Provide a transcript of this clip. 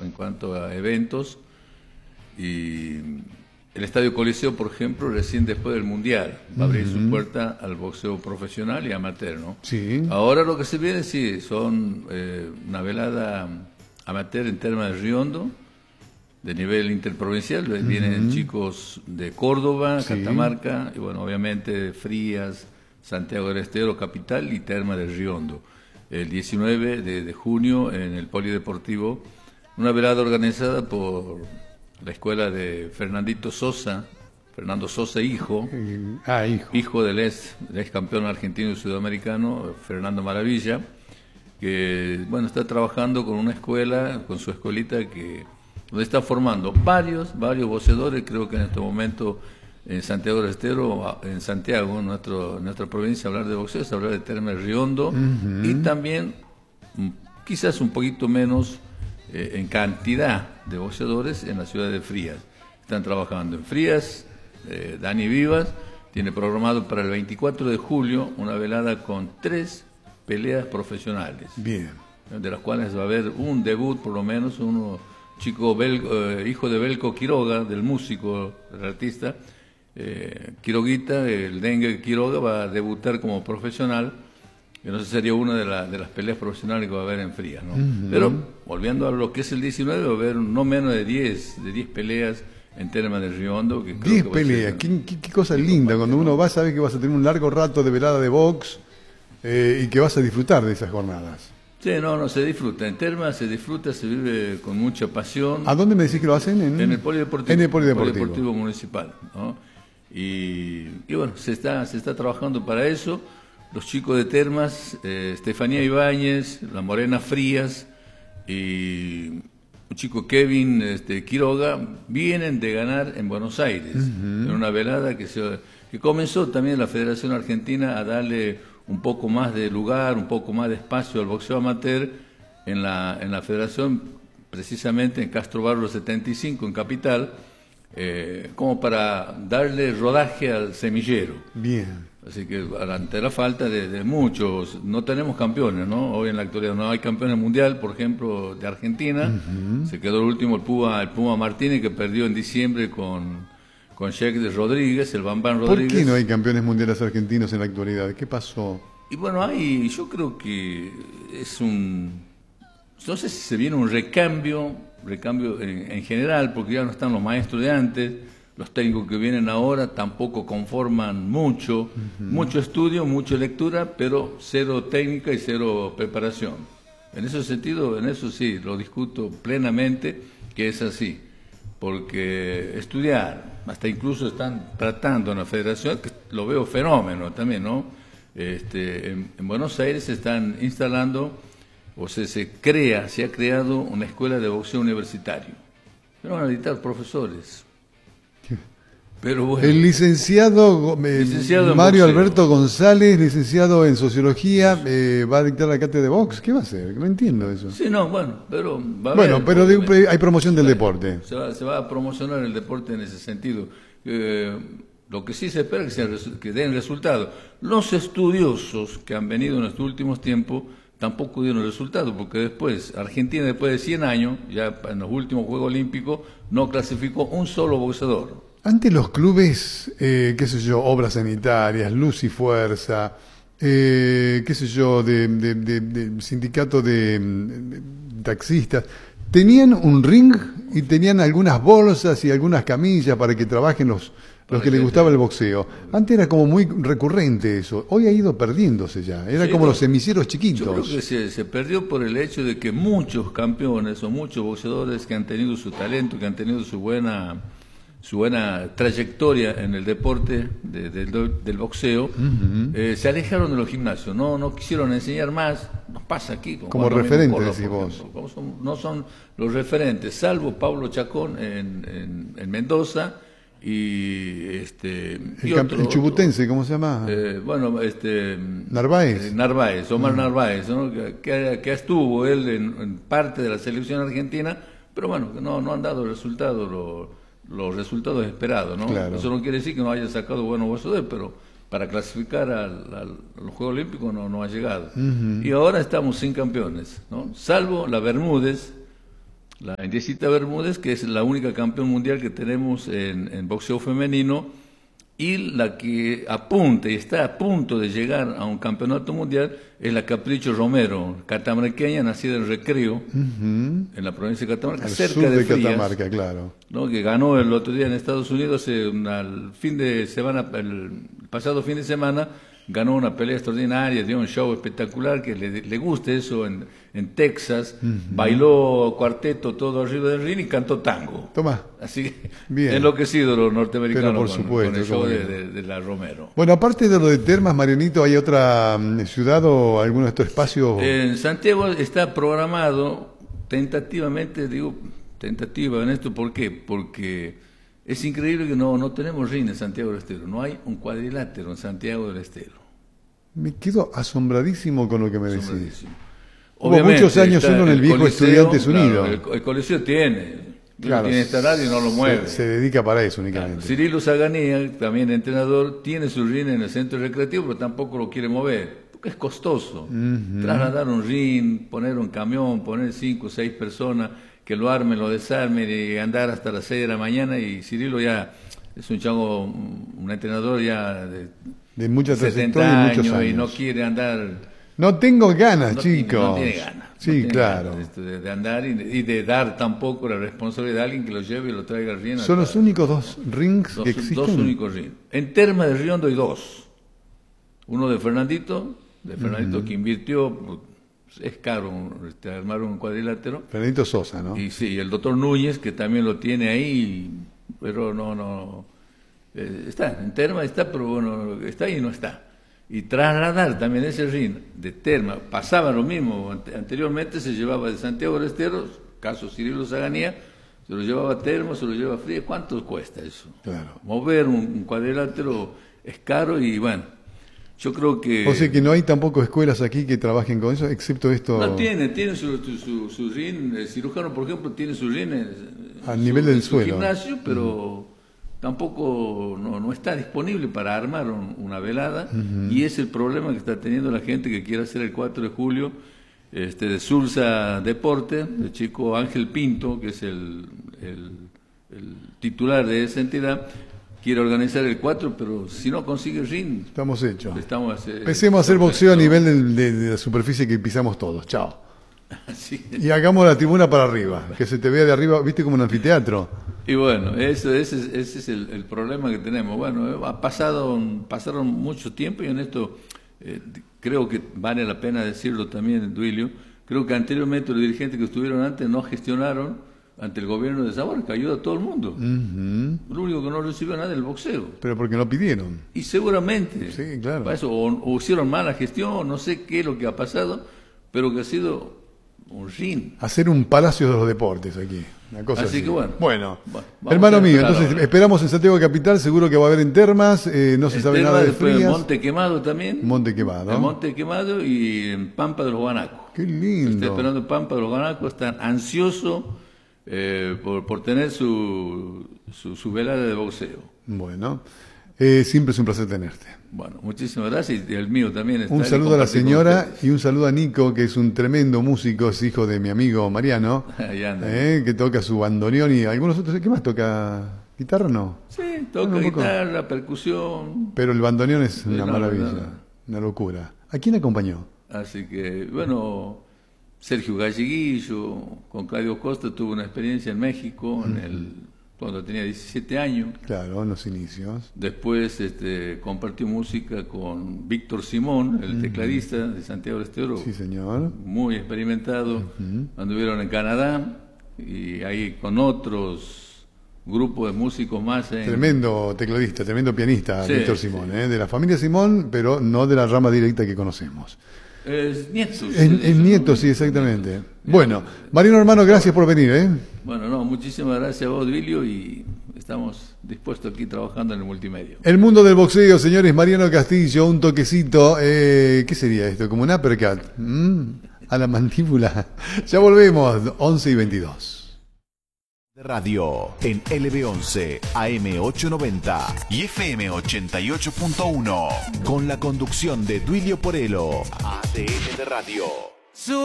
en cuanto a eventos. Y el Estadio Coliseo, por ejemplo, recién después del Mundial va a abrir su puerta al boxeo profesional y amateur, ¿no? Sí. Ahora lo que se viene, sí, son una velada amateur en Termas de Riondo, de nivel interprovincial. Vienen chicos de Córdoba, Sí. Catamarca, y bueno, obviamente Frías, Santiago del Estero, capital, y Termas de Riondo. El 19 de junio en el Polideportivo, una velada organizada por la escuela de Fernando Sosa, hijo, hijo del ex campeón argentino y sudamericano, Fernando Maravilla, que bueno, está trabajando con una escuela, con su escuelita, donde está formando varios boxeadores. Creo que en este momento en Santiago del Estero, en Santiago, nuestra provincia, hablar de boxeo es hablar de Termas de Riondo, y también quizás un poquito menos en cantidad de boxeadores en la ciudad de Frías. Están trabajando en Frías. Dani Vivas tiene programado para el 24 de julio una velada con 3 peleas profesionales. Bien. De las cuales va a haber un debut, por lo menos, hijo de Belko Quiroga, del músico, del artista. Quiroguita, el Dengue Quiroga, va a debutar como profesional. Que no sé, sería una de las peleas profesionales que va a haber en Frías, ¿no? Pero, volviendo a lo que es el 19, va a haber no menos de 10 peleas en Termas de Riondo. 10 peleas, qué cosa linda. Cuando uno va, sabe que vas a tener un largo rato de velada de box y que vas a disfrutar de esas jornadas. Sí, no, se disfruta. En Termas se disfruta, se vive con mucha pasión. ¿A dónde me decís que lo hacen? En el Polideportivo. En el Polideportivo Municipal, ¿no? Y bueno, se está trabajando para eso. Los chicos de Termas, Estefanía Ibáñez, la Morena Frías y un chico Kevin Quiroga, vienen de ganar en Buenos Aires, en una velada que comenzó también la Federación Argentina a darle un poco más de lugar, un poco más de espacio al boxeo amateur en la Federación, precisamente en Castro Barro 75, en Capital, como para darle rodaje al semillero. Bien. Así que ante la falta de muchos, no tenemos campeones, ¿no? Hoy en la actualidad no hay campeones mundial, por ejemplo, de Argentina. Se quedó el último, el Puma Martínez, que perdió en diciembre con Sheik de Rodríguez, el Bambán Rodríguez. ¿Por qué no hay campeones mundiales argentinos en la actualidad? ¿Qué pasó? Y bueno, yo creo que es no sé si se viene un recambio en general, porque ya no están los maestros de antes. Los técnicos que vienen ahora tampoco conforman mucho estudio, mucha lectura, pero cero técnica y cero preparación. En ese sentido, en eso sí, lo discuto plenamente, que es así. Porque estudiar, hasta incluso están tratando en la federación, que lo veo fenómeno también, ¿no? En Buenos Aires se están instalando, se ha creado una escuela de boxeo universitario. Pero van a necesitar profesores. Pero bueno, el licenciado Mario Alberto González, licenciado en Sociología, va a dictar la cátedra de box. ¿Qué va a hacer? No entiendo eso. Sí, no, bueno, pero va a bueno, haber, pero hay promoción del deporte. Se va a promocionar el deporte en ese sentido. Lo que sí se espera es que den resultado. Los estudiosos que han venido en estos últimos tiempos tampoco dieron resultado, porque después, Argentina, después de 100 años, ya en los últimos Juegos Olímpicos, no clasificó un solo boxeador. Antes los clubes, qué sé yo, obras sanitarias, Luz y Fuerza, qué sé yo, de sindicato de taxistas, tenían un ring y tenían algunas bolsas y algunas camillas para que trabajen los que les gustaba el boxeo. Antes era como muy recurrente eso. Hoy ha ido perdiéndose ya. Era como los cemiseros chiquitos. Yo creo que se perdió por el hecho de que muchos campeones o muchos boxeadores que han tenido su talento, que han tenido su buena trayectoria en el deporte del boxeo, se alejaron de los gimnasios, no quisieron enseñar más. Nos pasa aquí. Como referentes, decís vos. No son los referentes, salvo Pablo Chacón en Mendoza y el chubutense, ¿cómo se llama? Narváez, Omar Narváez, ¿no? que estuvo él en parte de la selección argentina, pero bueno, que no han dado los resultados esperados, ¿no? Claro. Eso no quiere decir que no haya sacado buenos boxeadores, pero para clasificar a los Juegos Olímpicos no ha llegado. Y ahora estamos sin campeones, ¿no? Salvo la Bermúdez, La Indiecita Bermúdez, que es la única campeón mundial que tenemos en boxeo femenino, y la que apunta y está a punto de llegar a un campeonato mundial es la Capricho Romero, catamarqueña, nacida en Recreo, en la provincia de Catamarca, Al cerca sur de Frías, Catamarca, claro. ¿no? Que ganó el otro día en Estados Unidos, al fin de semana, el pasado fin de semana, ganó una pelea extraordinaria, dio un show espectacular, que le gusta eso en Texas, bailó cuarteto todo arriba del ring y cantó tango. Toma. Así que Bien. enloquecido los norteamericanos. Pero por supuesto, con el show como de la Romero. Bueno, aparte de lo de Termas, Marianito, ¿hay otra ciudad o alguno de estos espacios? En Santiago está programado tentativamente, digo tentativa en esto, ¿por qué? Porque es increíble que no tenemos ring en Santiago del Estero, no hay un cuadrilátero en Santiago del Estero. Me quedo asombradísimo con lo que me decís. Asombradísimo. Hubo Obviamente, muchos años está uno en el viejo Coliseo, Estudiantes claro, Unidos. el Coliseo tiene Claro, esta radio y no lo mueve. Se dedica para eso Claro, únicamente. Cirilo Zaganía, también entrenador, tiene su ring en el centro recreativo, pero tampoco lo quiere mover, porque es costoso. Trasladar un ring, poner un camión, poner 5 o 6 personas que lo armen, lo desarmen y andar hasta las 6 de la mañana, y Cirilo ya es un chavo, un entrenador ya De mucha 70 trayectoria y muchos años años. y no quiere andar. No tengo ganas, No chicos. tiene ganas. Sí, no tiene claro. ganas de andar y de dar tampoco la responsabilidad a alguien que lo lleve y lo traiga al ring. Son los únicos 2 rings que existen. Dos únicos rings. En Termas de Riondo hay 2. Uno de Fernandito que invirtió, es caro armar un cuadrilátero. Fernandito Sosa, ¿no? Y sí, el doctor Núñez, que también lo tiene ahí, pero no. Está, en Termas está, pero bueno, está y no está. Y trasladar también ese ring de Termas, pasaba lo mismo, anteriormente se llevaba de Santiago del Estero, caso Cirilo Zaganía, se lo llevaba a Termas, se lo llevaba a Frías. ¿Cuánto cuesta eso? Claro. Mover un cuadrilátero es caro y bueno, yo creo que... O sea que no hay tampoco escuelas aquí que trabajen con eso, excepto esto. No, tiene su ring, el cirujano, por ejemplo, tiene su ring A nivel del su suelo. gimnasio, pero tampoco no está disponible para armar una velada, y es el problema que está teniendo la gente que quiere hacer el 4 de julio, de Sulsa Deporte, el chico Ángel Pinto, que es el titular de esa entidad, quiere organizar el 4, pero si no consigue el ring, Estamos hechos. empecemos Empecemos a hacer boxeo a nivel de la superficie que pisamos todos. Chao. Sí. Y hagamos la tribuna para arriba, que se te vea de arriba, viste, como un anfiteatro. Y bueno, ese es el problema que tenemos. Bueno, pasaron mucho tiempo, y en esto creo que vale la pena decirlo también, Duilio. Creo que anteriormente los dirigentes que estuvieron antes no gestionaron ante el gobierno de Zamora, que ayuda a todo el mundo. Lo único que no recibió nada es el boxeo. Pero porque no pidieron. Y seguramente, Sí, claro. para eso, o hicieron mala gestión, no sé qué es lo que ha pasado, pero que ha sido un ring. Hacer un palacio de los deportes aquí. Una cosa Así que bueno. Bueno, Vamos hermano a mío, esperar entonces ahora. esperamos en Santiago Capital, seguro que va a haber en Termas, no se sabe nada de Después en Frías. Monte Quemado también. Monte Quemado. En Monte Quemado y en Pampa de los Guanacos. Qué Está lindo. esperando Pampa de los Guanacos, están ansiosos por tener su velada de boxeo. Bueno, siempre es un placer tenerte. Bueno, muchísimas gracias, y el mío también está. Un y saludo a la compartir con señora ustedes. y un saludo a Nico, que es un tremendo músico, es hijo de mi amigo Mariano, Ahí anda. que toca su bandoneón y algunos otros. ¿Qué más toca? ¿Guitarra no? Sí, toca Bueno, un poco. guitarra, percusión. Pero el bandoneón es una no, maravilla, no. una locura. ¿A quién acompañó? Así que, bueno, Sergio Galleguillo, con Claudio Costa tuvo una experiencia en México cuando tenía 17 años. Claro, en los inicios. Después compartió música con Víctor Simón, el tecladista de Santiago del Estero, Sí, señor. muy experimentado. Anduvieron en Canadá y ahí con otros grupos de músicos más. Tremendo tecladista, tremendo pianista, Sí, Víctor sí. Simón, de la familia Simón, pero no de la rama directa que conocemos. Es nieto. Es nieto, sí, exactamente. Bueno, Mariano hermano, gracias por venir, Bueno, no, muchísimas gracias a vos, Duilio, y estamos dispuestos aquí trabajando en el multimedia. El mundo del boxeo, señores, Mariano Castillo, un toquecito, ¿qué sería esto? Como un uppercut, a la mandíbula. Ya volvemos, 11:22. De radio en LB11, AM890 y FM88.1 con la conducción de Duilio Porello. ADN de Radio.